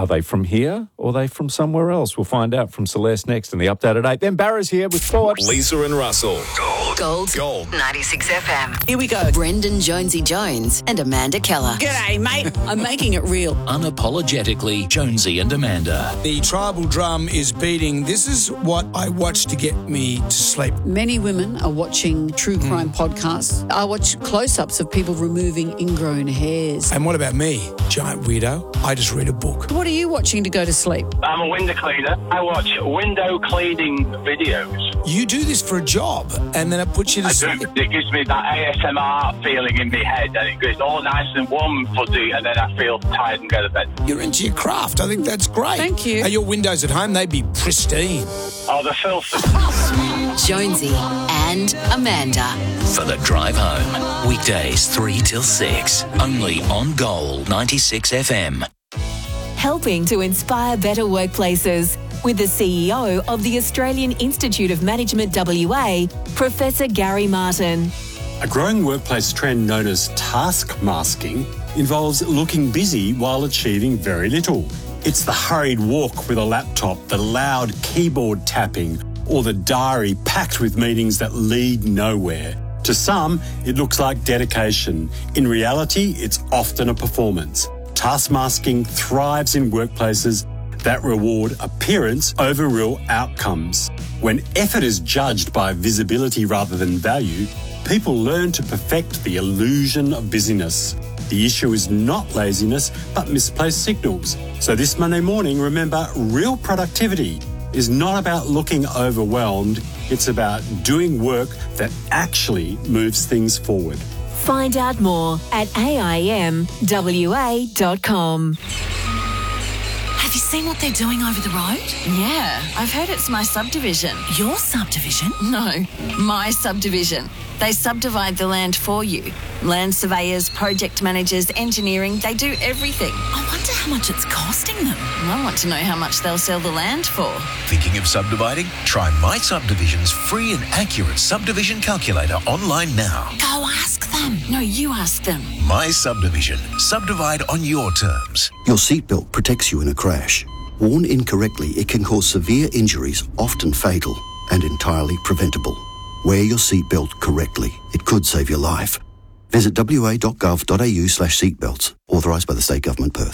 Are they from here or are they from somewhere else? We'll find out from Celeste next in the Update at 8. Then Barra's here with sport. Lisa and Russell. Gold. 96 FM. Here we go. Brendan Jonesy Jones and Amanda Keller. G'day, mate. I'm making it real. Unapologetically, Jonesy and Amanda. The tribal drum is beating. This is what I watch to get me to sleep. Many women are watching true crime podcasts. I watch close-ups of people removing ingrown hairs. And what about me? Giant weirdo. I just read a book. What are you watching to go to sleep? I'm a window cleaner. I watch window cleaning videos. You do this for a job, and then it puts you to sleep. It gives me that ASMR feeling in my head, and it goes all nice and warm and fuzzy, and then I feel tired and go to bed. You're into your craft. I think that's great. Thank you. Are your windows at home, they'd be pristine. Oh, the filth. Jonesy and Amanda. For the drive home. Weekdays 3 till 6. Only on Gold 96 FM. Helping to inspire better workplaces with the CEO of the Australian Institute of Management WA, Professor Gary Martin. A growing workplace trend known as task masking involves looking busy while achieving very little. It's the hurried walk with a laptop, the loud keyboard tapping, or the diary packed with meetings that lead nowhere. To some, it looks like dedication. In reality, it's often a performance. Task masking thrives in workplaces that reward appearance over real outcomes. When effort is judged by visibility rather than value, people learn to perfect the illusion of busyness. The issue is not laziness, but misplaced signals. So this Monday morning, remember, real productivity is not about looking overwhelmed. It's about doing work that actually moves things forward. Find out more at aimwa.com. Have you seen what they're doing over the road? Yeah, I've heard it's my subdivision. Your subdivision? No, my subdivision. They subdivide the land for you. Land surveyors, project managers, engineering, they do everything. I wonder how much it's costing them. I want to know how much they'll sell the land for. Thinking of subdividing? Try My Subdivision's free and accurate subdivision calculator online now. Go ask them. No, you ask them. My Subdivision. Subdivide on your terms. Your seatbelt protects you in a crash. Worn incorrectly, it can cause severe injuries, often fatal, and entirely preventable. Wear your seatbelt correctly. It could save your life. Visit wa.gov.au/seatbelts. Authorised by the State Government, Perth.